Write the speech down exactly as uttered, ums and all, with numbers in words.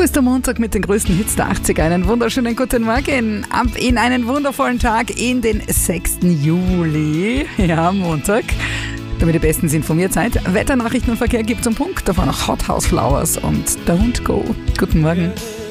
ist der Montag mit den größten Hits der achtziger. Einen wunderschönen guten Morgen. Ab in einen wundervollen Tag in den sechsten Juli. Ja, Montag. Damit ihr bestens informiert seid. Wetternachrichten und Verkehr gibt zum Punkt. Davon noch Hot House Flowers und Don't Go. Guten Morgen.